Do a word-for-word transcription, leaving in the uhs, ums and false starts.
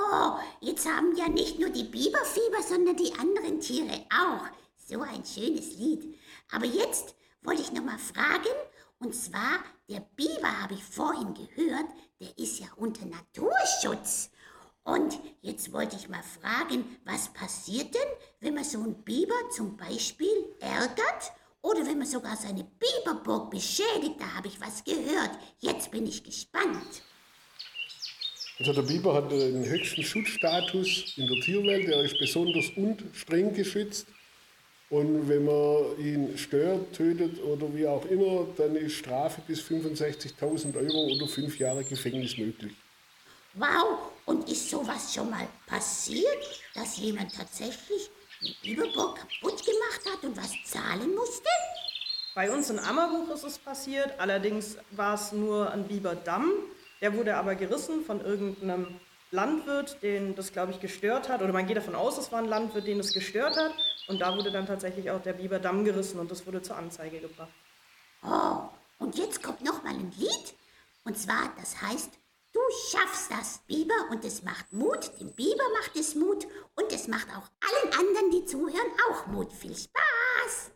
Oh, jetzt haben ja nicht nur die Biber Fieber, sondern die anderen Tiere auch. So ein schönes Lied. Aber jetzt wollte ich noch mal fragen, und zwar, der Biber, habe ich vorhin gehört, der ist ja unter Naturschutz. Und jetzt wollte ich mal fragen, was passiert denn, wenn man so einen Biber zum Beispiel ärgert oder wenn man sogar seine Biberburg beschädigt? Da habe ich was gehört. Jetzt bin ich gespannt. Also der Biber hat den höchsten Schutzstatus in der Tierwelt. Er ist besonders und streng geschützt. Und wenn man ihn stört, tötet oder wie auch immer, dann ist Strafe bis fünfundsechzigtausend Euro oder fünf Jahre Gefängnis möglich. Wow, und ist sowas schon mal passiert, dass jemand tatsächlich eine Biberburg kaputt gemacht hat und was zahlen musste? Bei uns in Ammerbuch ist es passiert, allerdings war es nur ein Biberdamm. Der wurde aber gerissen von irgendeinem Landwirt, den das, glaube ich, gestört hat. Oder man geht davon aus, es war ein Landwirt, den das gestört hat. Und da wurde dann tatsächlich auch der Biberdamm gerissen und das wurde zur Anzeige gebracht. Oh, und jetzt kommt noch mal ein Lied. Und zwar, das heißt, du schaffst das, Biber, und es macht Mut. Dem Biber macht es Mut und es macht auch allen anderen, die zuhören, auch Mut. Viel Spaß!